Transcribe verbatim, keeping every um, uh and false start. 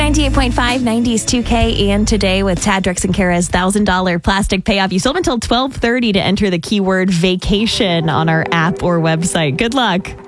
ninety-eight point five, nineties two K, and today with Tad, Drex, and Kara's one thousand dollars plastic payoff. You still have until twelve thirty to enter the keyword vacation on our app or website. Good luck.